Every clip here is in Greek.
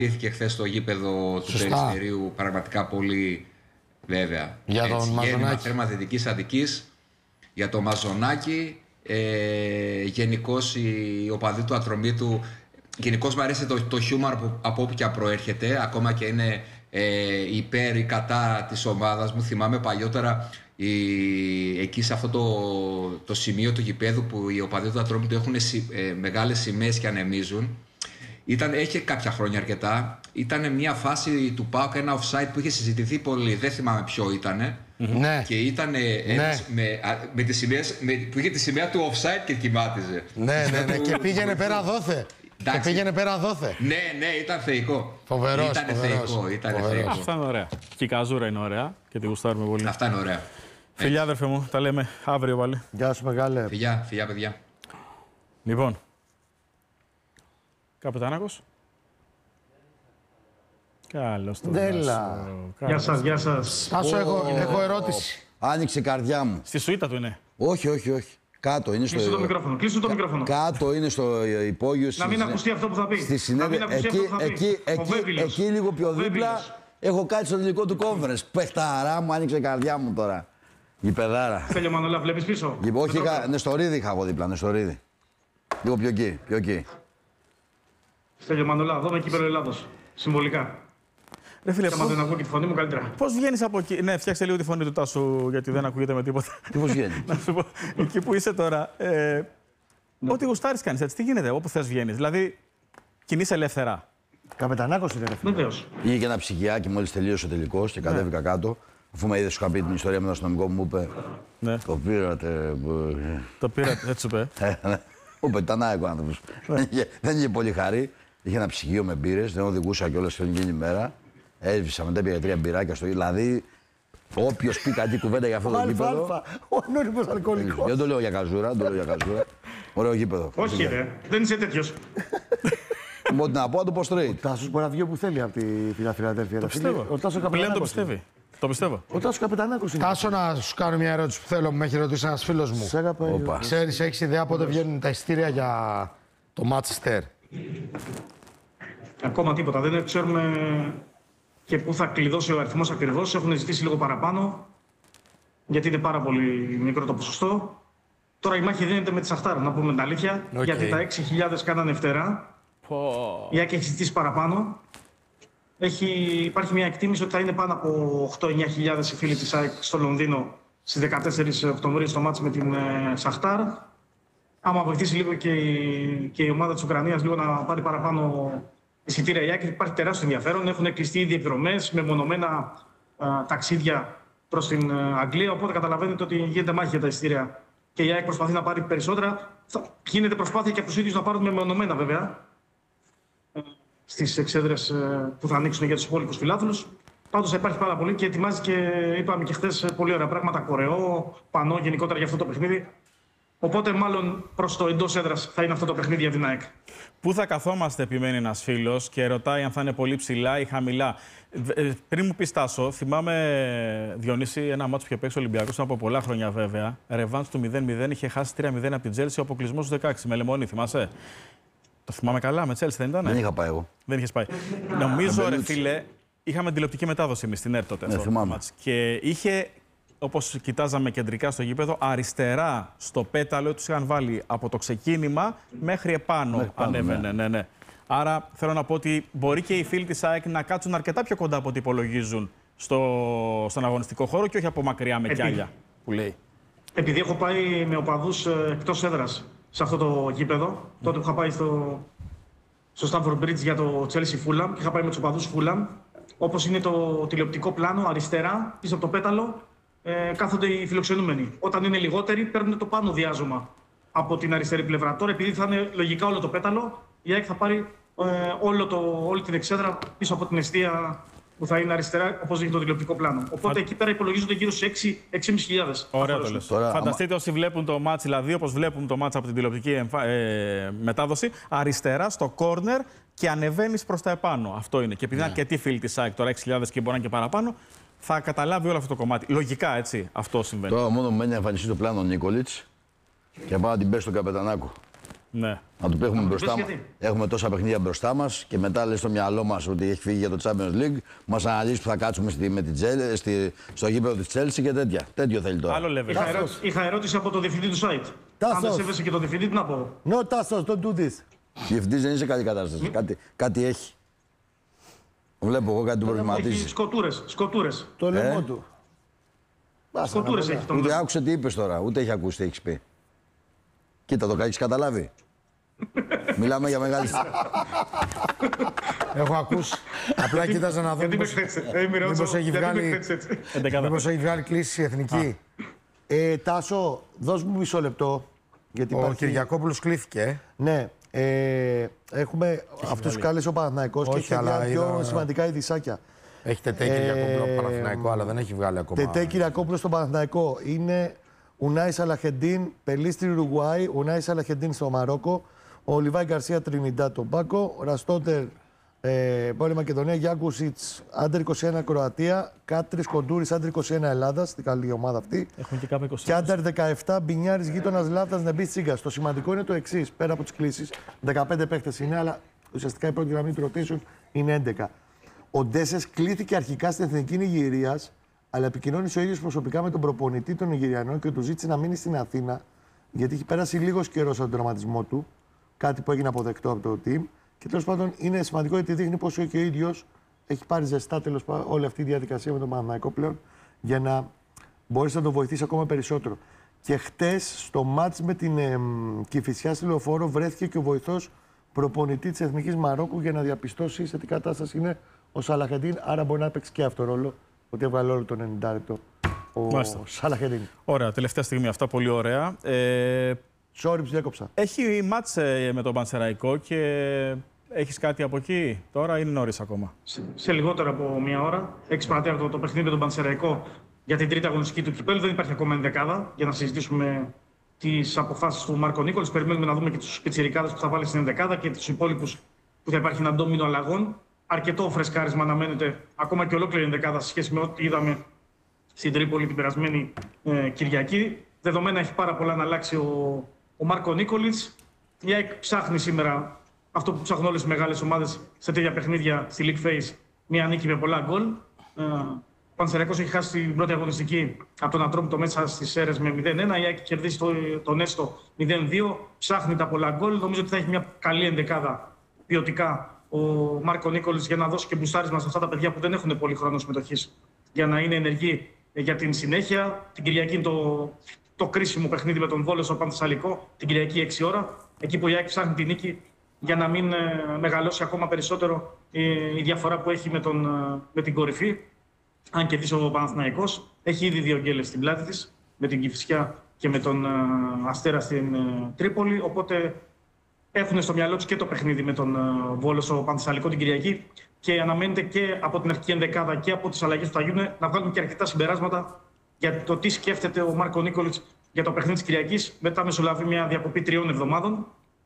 Ήρθε χθε στο γήπεδο του Περιστερίου, πραγματικά πολύ βέβαια. Για τον Μαζονάκη. Θέρμα Δυτικής Αττικής, για τον Μαζονάκη. Γενικώς οι οπαδοί του Ατρομήτου. Γενικώς μου αρέσει το χιούμορ από όπου και αν προέρχεται, ακόμα και είναι υπέρ ή κατά της ομάδας μου. Θυμάμαι παλιότερα εκεί σε αυτό το σημείο του γηπέδου που οι οπαδοί του Ατρόμητου έχουν μεγάλες σημαίες και ανεμίζουν. Έχει κάποια χρόνια αρκετά. Ήταν μια φάση του ΠΑΟΚ, ένα offside που είχε συζητηθεί πολύ. Δεν θυμάμαι ποιο ήταν. Ναι. Και ήταν με τις σημαίες, που είχε τη σημαία του offside και κοιμάτιζε. Ναι. Και πήγαινε πέρα δόθε. Και πήγαινε πέρα δόθε. Ναι, ήταν θεϊκό. Φοβερός. Ήταν θεϊκό. Αυτά είναι ωραία. Και η καζούρα είναι ωραία και τη γουστάρουμε πολύ. Αυτά είναι ωραία. Φιλιά, αδερφέ μου, τα λέμε αύριο πάλι. Γεια σου, μεγάλε. Φιλιά, παιδιά. Λοιπόν. Καπετάνακος. Καλώς τον Δέλα. Γεια σας. Τάσο, έχω ερώτηση. Άνοιξε η καρδιά μου. Στη σουίτα του είναι. Όχι. Κάτω είναι Κλείσου το μικρόφωνο. Κάτω είναι στο υπόγειο. Να μην ακουστεί αυτό που θα πει. Στη συνέντευξη. Εκεί λίγο πιο δίπλα έχω κάτσει στο τελικό του conference. Πεχταρά μου, άνοιξε η καρδιά μου τώρα. Γηπεδάρα. Στέλιο Μανολά, βλέπεις πίσω. Όχι, Νεστορίδη είχα εγώ δίπλα. Νεστορίδη. Λίγο πιο εκεί. Στέλιο Μανολά, δω με κύπελλο Ελλάδος. Συμβολικά. Ρε φίλε, δεν ακούω και τη φωνή μου καλύτερα. Πώς βγαίνεις από εκεί? Ναι, φτιάξε λίγο τη φωνή του Τάσου, γιατί δεν ακούγεται με τίποτα. Τι πώς βγαίνει? Να σου πω, εκεί που είσαι τώρα, ό,τι γουστάρεις κάνεις, έτσι. Τι γίνεται, όπου θες βγαίνεις. Δηλαδή, κινείσαι ελεύθερα. Καπετανάκος είναι, ρε φίλε. Βεβαίως. Είχε και ένα ψυχιάκι μόλις τελείωσε ο τελικός και κατέβηκα κάτω. Αφού με είδε, σου είχα πει την ιστορία με τον αστυνομικό μου, είπε. Ναι. Το πήρατε. Το πήρατε, έτσι σου είπε. Μου είπε, ήταν άεκο άνθρωπος. Δεν είχε πολύ χαρή. Είχε ένα ψυγείο με μπύρες, δεν οδηγούσα κιόλας την εκείνη μέρα. Έσβησα μετά, πήγα 3 μπυράκια στο γύρο. Δηλαδή, όποιος πει κάτι κουβέντα για αυτό το γήπεδο. Ο ανώνυμος αλκοολικός. Δεν το λέω για καζούρα, Ωραίο γήπεδο. Όχι, δεν είσαι τέτοιος. Ό,τι να πω, να το πω straight. Τάσος μπορεί να βγει όπου θέλει από τη Φιλαδέλφια. Το πιστεύω. Ο Τάσος Καπετανάκος. Το πιστεύω. Ο Τάσος Καπετανάκος είναι. Τάσο, να σου κάνω μια ερώτηση που θέλω, που με έχει ρωτήσει ένας φίλος μου. Ξέρεις, έχεις ιδέα πότε βγαίνουν τα εισιτήρια για το Manchester? Ακόμα τίποτα. Δεν ξέρουμε και πού θα κλειδώσει ο αριθμός ακριβώς. Έχουν ζητήσει λίγο παραπάνω, γιατί είναι πάρα πολύ μικρό το ποσοστό. Τώρα η μάχη δίνεται με τη Σαχτάρ, να πούμε την αλήθεια, γιατί τα 6.000 κάνανε φτερά. Η ΑΕΚ έχει ζητήσει παραπάνω. Υπάρχει μια εκτίμηση ότι θα είναι πάνω από 8-9.000 οι φίλοι της ΑΕΚ στο Λονδίνο στις 14 Οκτωβρίου στο μάτς με την Σαχτάρ. Άμα βοηθήσει λίγο και η ομάδα της Ουκρανίας λίγο να πάρει παραπάνω εισιτήρια, η ΑΕΚ, υπάρχει τεράστιο ενδιαφέρον. Έχουν κλειστεί ήδη εκδρομές με μονομένα ταξίδια προς την Αγγλία. Οπότε καταλαβαίνετε ότι γίνεται μάχη για τα εισιτήρια. Και η ΑΕΚ προσπαθεί να πάρει περισσότερα. Γίνεται προσπάθεια και από τους ίδιους να πάρουν μεμονωμένα βέβαια στις εξέδρες που θα ανοίξουν για τους υπόλοιπους φιλάθλους. Πάντως θα υπάρχει πάρα πολύ και ετοιμάζει και είπαμε και χθες πολύ ωραία πράγματα. Κορεό, πανό γενικότερα για αυτό το παιχνίδι. Οπότε, μάλλον προς το εντός έδρας θα είναι αυτό το παιχνίδι για την ΑΕΚ. Πού θα καθόμαστε, επιμένει ένας φίλος και ρωτάει αν θα είναι πολύ ψηλά ή χαμηλά. Πριν μου πεις, Τάσο, θυμάμαι, Διονύση, ένα μάτσο που είχε παίξει ο Ολυμπιακός από πολλά χρόνια βέβαια. Ρεβάνς του 0-0, είχε χάσει 3-0 από την Chelsea, ο αποκλεισμός του 16 με Λεμονή, θυμάσαι? Το θυμάμαι καλά, με Chelsea δεν ήταν? Δεν είχα πάει εγώ. Δεν είχες πάει. Νομίζω, ρε φίλε, είχαμε τηλεοπτική μετάδοση εμείς στην ΕΡΤ τότε. Ναι, θυμάμαι. Και είχε. Όπως κοιτάζαμε κεντρικά στο γήπεδο, αριστερά στο πέταλο τους είχαν βάλει από το ξεκίνημα μέχρι επάνω. Ανέβαινε, ναι. Άρα θέλω να πω ότι μπορεί και οι φίλοι της ΑΕΚ να κάτσουν αρκετά πιο κοντά από ό,τι υπολογίζουν στον αγωνιστικό χώρο και όχι από μακριά με κιάλια που λέει. Επειδή έχω πάει με οπαδούς εκτός έδρας σε αυτό το γήπεδο, τότε που είχα πάει στο Stamford Bridge για το Chelsea Fulham και είχα πάει με τους οπαδούς Fulham, όπως είναι το τηλεοπτικό πλάνο, αριστερά, πίσω από το πέταλο, κάθονται οι φιλοξενούμενοι. Όταν είναι λιγότεροι, παίρνουν το πάνω από την αριστερή πλευρά. Τώρα, επειδή θα είναι λογικά όλο το πέταλο, η ΑΕΚ θα πάρει όλη την εξέδρα πίσω από την εστία που θα είναι αριστερά, όπως δείχνει το τηλεοπτικό πλάνο. Οπότε εκεί πέρα υπολογίζονται γύρω στους 6.500. Ωραία το λες. Φανταστείτε όσοι βλέπουν το μάτς, δηλαδή όπως βλέπουν το μάτς από την τηλεοπτική μετάδοση, αριστερά στο κόρνερ και ανεβαίνεις προς τα επάνω. Αυτό είναι. Και επειδή είναι αρκετοί φίλοι της ΑΕΚ, τώρα 6.000 και μπορεί να είναι και παραπάνω, θα καταλάβει όλο αυτό το κομμάτι. Λογικά, έτσι, αυτό συμβαίνει. Τώρα μόνο μου μένει να εμφανιστεί το πλάνο ο Νίκολιτς και πάω να την πέσει στον Καπετανάκο. Ναι. Να του έχουμε μπροστά μας. Έχουμε τόσα παιχνίδια μπροστά μας και μετά λέει στο μυαλό μας ότι έχει φύγει για το Champions League. Μας αναλύσει που θα κάτσουμε στο γήπεδο της Chelsea και τέτοια. Τέτοιο θέλει τώρα. Άλλο level. Είχα ερώτηση από το διευθυντή του site. Αν δεν σέβεσαι και το διευθυντή, τι να πω. No, Τάσος, don't do this. Διευθυντής δεν είναι σε καλή κατάσταση. Κάτι έχει. Βλέπω εγώ κάτι του προβληματίζει. Σκοτούρες. Το λαιμό του. Σκοτούρες έχει το Ούτε άκουσε τι είπες τώρα, ούτε έχει ακούσει τι έχεις πει. Κοίτα, το έχεις καταλάβει. Μιλάμε για μεγάλη. Έχω ακούσει. Απλά κοίταζα να δω μήπως έχει βγάλει κλίση εθνική. Τάσο, δώσ' μου μισό λεπτό. Γιατί Ο Κυριακόπουλος κλήθηκε. Ναι. Έχουμε αυτούς που κάλεσε ο Παναθηναϊκός και έχει πιο σημαντικά ειδησάκια. Έχει τετέ Κυριακόπουλο από Παναθηναϊκό, αλλά δεν έχει βγάλει ακόμα. Τετέ Κυριακόπουλο στο Παναθηναϊκό. Είναι Ουνάι Σαλαχεντίν, Πελίστρι Ουρουγουάη, Ουνάι Σαλαχεντίν στο Μαρόκο, ο Λιβάη Γκαρσία Τρινιντά τον Πάκο, Ραστότερ Πόλη Μακεδονία, Γιάνκουσιτς Άντερ 21 Κροατία, Κάτρις Κοντούρης Άντερ 21 Ελλάδα, στην καλή ομάδα αυτή. Έχουμε και κάπου 20. Και Άντερ 17 Μπινιάρης γείτονας Λάφτας Νεμπί Τσίγκας. Το σημαντικό είναι το εξής: πέρα από τις κλήσεις, 15 παίχτες είναι, αλλά ουσιαστικά η πρώτη γραμμή του rotation είναι 11. Ο Ντέσες κλήθηκε αρχικά στην Εθνική Νιγηρίας, αλλά επικοινώνησε ο ίδιος προσωπικά με τον προπονητή των Νιγηριανών και του ζήτησε να μείνει στην Αθήνα, γιατί έχει πέρασει λίγος καιρός από τον τραυματισμό του. Κάτι που έγινε αποδεκτό από το team. Και τέλος πάντων είναι σημαντικό γιατί δείχνει πόσο και ο ίδιος έχει πάρει ζεστά τέλος πάντων όλη αυτή η διαδικασία με τον Παναθηναϊκό πλέον, για να μπορέσει να τον βοηθήσει ακόμα περισσότερο. Και χτες στο μάτς με την Κηφισιά στη Λεωφόρο βρέθηκε και ο βοηθός προπονητή της Εθνικής Μαρόκου για να διαπιστώσει σε τι κατάσταση είναι ο Σαλαχεντίν. Άρα μπορεί να παίξει και αυτό ρόλο, ότι έβγαλε όλο το 90 λεπτό ο Σαλαχεντίν. Ωραία, τελευταία στιγμή αυτά, πολύ ωραία. Sorry, διέκοψα. Έχει μάτς με τον Πανσεραϊκό και έχεις κάτι από εκεί τώρα, είναι νωρίς ακόμα? Σε λιγότερο από μία ώρα. 6 παρατέταρτο το παιχνίδι με τον Πανσεραϊκό για την τρίτη αγωνιστική του κυπέλου. Δεν υπάρχει ακόμα ενδεκάδα για να συζητήσουμε τις αποφάσεις του Μάρκο Νίκολης. Περιμένουμε να δούμε και τους πιτσιρικάδες που θα βάλει στην ενδεκάδα και τους υπόλοιπους που θα υπάρχει ένα ντόμινο αλλαγών. Αρκετό φρεσκάρισμα αναμένεται ακόμα και ολόκληρη ενδεκάδα σε σχέση με ό,τι είδαμε στην Τρίπολη την περασμένη Κυριακή. Δεδομένα έχει πάρα πολλά να αλλάξει ο Μάρκο Νίκολιτς. Η ΑΕΚ ψάχνει σήμερα αυτό που ψάχνουν όλες οι μεγάλες ομάδες σε τέτοια παιχνίδια στη League Phase, μια νίκη με πολλά γκολ. Ο Πανσεραϊκός έχει χάσει την πρώτη αγωνιστική από τον Ατρόμητο μέσα στις Σέρρες με 0-1. Η ΑΕΚ κερδίσει τον Έστο 0-2. Ψάχνει τα πολλά γκολ. Νομίζω ότι θα έχει μια καλή ενδεκάδα ποιοτικά ο Μάρκο Νίκολιτς για να δώσει και μπουστάρισμα σε αυτά τα παιδιά που δεν έχουν πολύ χρόνο συμμετοχής για να είναι ενεργοί για την συνέχεια. Την Κυριακή είναι το κρίσιμο παιχνίδι με τον Βόλο στο Πανθεσσαλικό, την Κυριακή 6 ώρα. Εκεί που η ΑΕΚ ψάχνει τη νίκη για να μην μεγαλώσει ακόμα περισσότερο η διαφορά που έχει με την κορυφή. Αν κερδίσει ο Παναθηναϊκός, έχει ήδη 2 γκέλες στην πλάτη της, με την Κηφισιά και με τον Αστέρα στην Τρίπολη. Οπότε έχουν στο μυαλό τους και το παιχνίδι με τον Βόλο στο Πανθεσσαλικό την Κυριακή. Και αναμένεται και από την αρχική ενδεκάδα και από τις αλλαγές που θα γίνουν να βγάλουν και αρκετά συμπεράσματα για το τι σκέφτεται ο Μάρκο Νίκολιτς για το παιχνίδι της Κυριακής. Μετά μεσολαβεί μια διακοπή 3 εβδομάδων.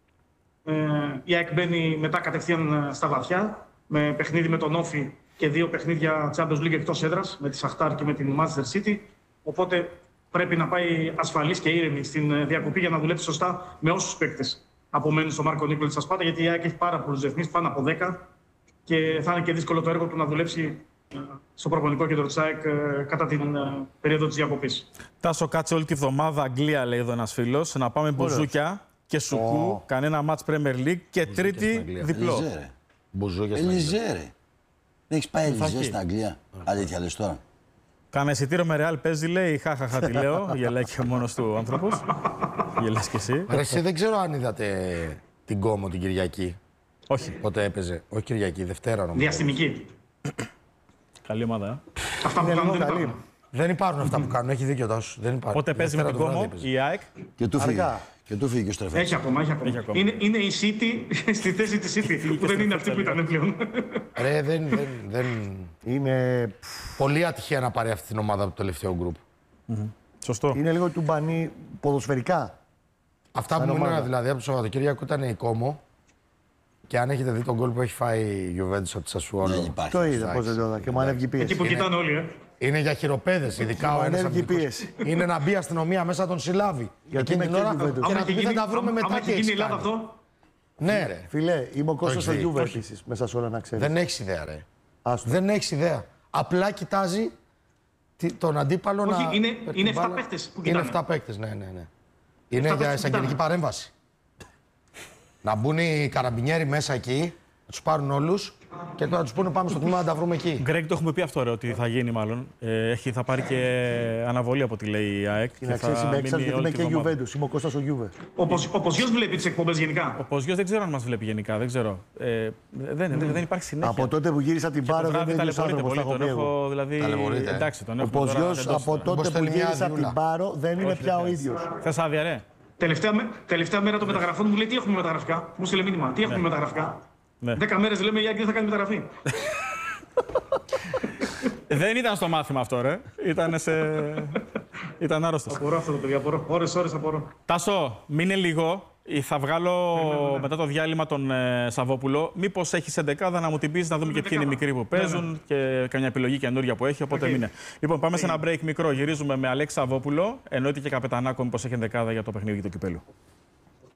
Η ΑΕΚ μπαίνει μετά κατευθείαν στα βαθιά, με παιχνίδι με τον Όφι και 2 παιχνίδια Champions League εκτός έδρας, με τη Σαχτάρ και με την Manchester City. Οπότε πρέπει να πάει ασφαλής και ήρεμη στην διακοπή για να δουλέψει σωστά με όσους παίκτες απομένουν στο Μάρκο Νίκολιτς στα Σπάτα, γιατί η ΑΕΚ έχει πάρα πολλούς διεθνείς, πάνω από 10, και θα είναι και δύσκολο το έργο του να δουλέψει στο προπονητικό κέντρο της ΑΕΚ κατά την περίοδο της διακοπής. Τάσο, κάτσε όλη τη βδομάδα Αγγλία, λέει εδώ ένας φίλος, να πάμε μπουζούκια και σουκού, κανένα μάτς Premier League και τρίτη διπλό. Ελιζέ, έχεις πάει Ελιζέ στην Αγγλία? Αλήθεια λες τώρα? Κάνα εισιτήριο με Real παίζει, λέει, χαχαχα τι λέω, γελάει και μόνος του ο άνθρωπος. Γελάς κι εσύ. Εσύ δεν ξέρω αν είδατε την Κόμο την Κυριακή. Όχι. Πότε έπαιζε? Όχι Κυριακή, Δευτέρα νομίζω. Διαστημική. Καλή ομάδα. Αυτά που κάνουν δεν υπάρχουν. Δεν υπάρχουν αυτά που κάνουν, έχει δίκιο τόσο. Πότε παίζει με την Κόμο η ΑΕΚ? Και του φύγει και ο Στρεφέας. Έχει ακόμα. Είναι η City στη θέση της City, που δεν είναι αυτή που ήταν πλέον. Ρε, δεν είναι πολύ ατυχία να πάρει αυτή την ομάδα από το τελευταίο γκρουπ. Σωστό. Είναι λίγο του μπανί ποδοσφαιρικά. Αυτά που μου έλεγαν δηλαδή από το Σαββατοκύριακο ήταν η Κόμο. Και αν έχετε δει τον γκολ που έχει φάει η Juventus από τη Σασουόλο. Το είδα, πώς δεν το είδα. Και μου ανέβηκε η πίεση. Εκεί που κοιτάνε όλοι, Είναι για χειροπέδες, ειδικά ο ένας πίεση. Είναι να μπει η αστυνομία μέσα να τον συλλάβει. Γιατί εκείνη την ώρα και να του πει θα τα βρούμε μετά και γίνει η Ελλάδα αυτό. Ναι, ρε. Φιλέ, είμαι ο Κώστας ο Γιούβε επίσης, μέσα σε όλα να ξέρεις. Δεν έχεις ιδέα, ρε. Δεν έχεις ιδέα. Απλά κοιτάζει τον αντίπαλο να. Όχι, είναι 7 παίκτες που κοιτάνε. Είναι 7 παίκτες, ναι. Είναι για εισαγγελική παρέμβαση. Να μπουν οι καραμπινιέροι μέσα εκεί, να τους πάρουν όλους και να τους πούνε πάμε στο τμήμα να τα βρούμε εκεί. Γκρέγκ, το έχουμε πει αυτό, ρε, ότι θα γίνει μάλλον. Θα πάρει και αναβολή από ό,τι λέει η ΑΕΚ. Να ξέρεις, είμαι έξαλλη γιατί είμαι και Γιουβέντους. Είμαι ο Κώστας ο Γιούβε. Ο Ποζιός βλέπει τις εκπομπές γενικά. Ο Ποζιός δεν ξέρω αν μας βλέπει γενικά, δεν ξέρω. Δεν υπάρχει συνέχεια. Από τότε που γύρισα την Πάρο δεν είναι ένας άνθρωπος, τα έχω πει εγώ. Εντάξει, τον ο Ποζιός από τότε που γύρισα την Πάρο δεν είναι πια ο ίδιος. Θες άδεια, ρε. Τελευταία μέρα των μεταγραφών μου λέει τι έχουμε μεταγραφικά. Μου στείλε μήνυμα. Τι έχουμε μεταγραφικά. 10 μέρες λέμε η ΑΕΚ δεν θα κάνει μεταγραφή. Δεν ήταν στο μάθημα αυτό, ρε. Ήταν άρρωστος. Απορώ αυτό το παιδί. Ώρες απορώ. Τάσο, μείνε λίγο. Θα βγάλω μετά το διάλειμμα τον Σαββόπουλο. Μήπως έχεις εντεκάδα να μου την πεις, να δούμε και ποιοι είναι οι μικροί που παίζουν και καμιά επιλογή καινούρια που έχει. Οπότε μείνε. Λοιπόν, πάμε σε ένα break μικρό. Γυρίζουμε με Αλέξη Σαββόπουλο. Εννοείται και Καπετανάκο, μήπως έχει εντεκάδα για το παιχνίδι του κυπέλου.